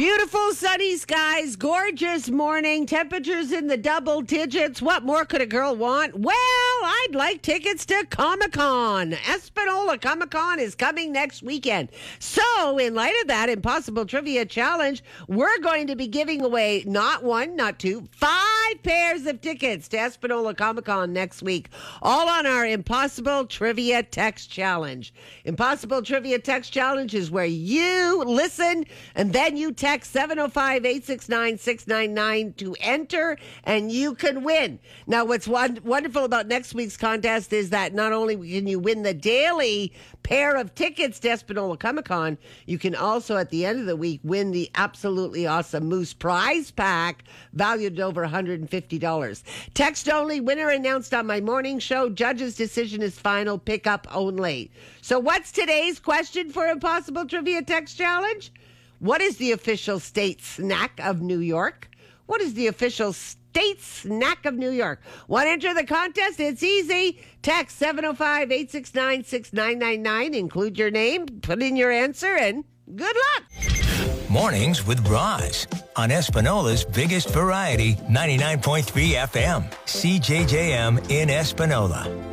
Beautiful sunny skies, gorgeous morning, temperatures in the double digits. What more could a girl want? Well, I'd like tickets to Comic-Con. Espanola Comic-Con is coming next weekend. So, in light of that Impossible Trivia Challenge, we're going to be giving away not one, not two, 5 pairs of tickets to Espanola Comic-Con next week. All on our Impossible Trivia Text Challenge. Impossible Trivia Text Challenge is where you listen and then you text 705-869-699 to enter, and you can win. Now, what's wonderful about next week's contest is that not only can you win the daily pair of tickets to Espanola Comic-Con, you can also, at the end of the week, win the absolutely awesome Moose Prize Pack, valued at over $150. Text only, winner announced on my morning show. Judge's decision is final, pick up only. So what's today's question for Impossible Trivia Text Challenge? What is the official state snack of New York? What is the official state snack of New York? Want to enter the contest? It's easy. Text 705-869-6999. Include your name, put in your answer, and good luck. Mornings with Roz on Espanola's biggest variety, 99.3 FM, CJJM in Espanola.